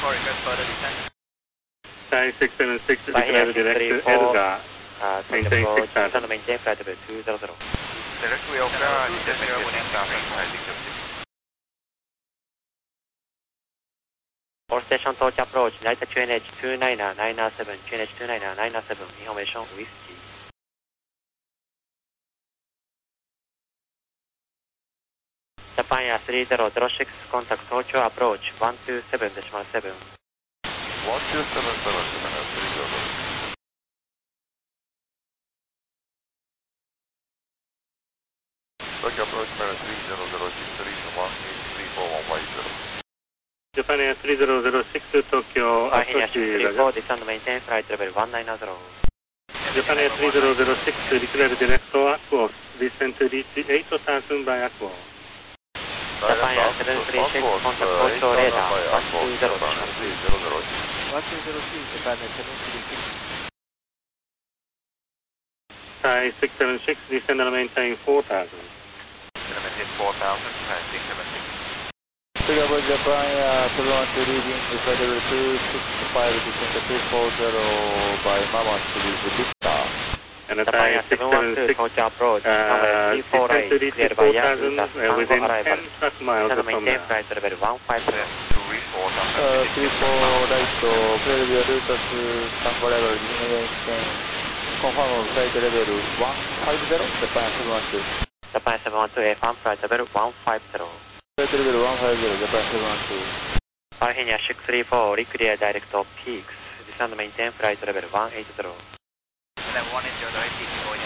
Thai 676, declare direct Elga, maintain 6000. Maintain flight level 200. Direct Elga, All station torch approach, United QNH 29997, QNH 29997, information with G. Japan Air 3006, contact Tokyo approach 127.7. 1277, Tokyo approach minus 3006, reason 1834150. Japan Air 3006, Tokyo approach. 634, descend maintain flight level 190. Japan Air 3006, declare direct Aquos, descend to reach 8000 by Aquos. Japan Air 736, contact Tokyo radar 120. 1206, Japan Air 736. Thai 676, descend and maintain 4000. Maintain 4000, Thai 676. Singapore Japan Air 712 leading flight level 265, descend to 240 by Mama to reach Victor. And the Japan Thai Air 712, 676, Tokyo approach, number descend to 348, reach cleared by 4000 Yakuza, Tango within arrival. 10 truck miles Descend from maintain there. flight level 150. To reach 4000. 34 right, clear via Lutas, Tango level, maintain, confirm flight level 150, Japan Air 712. Japan 712, FM flight level 150. Flight level 150, Japan 712. Parhenia 634, reclear direct of peaks, descend maintain flight level 180. And then 180, direct peak,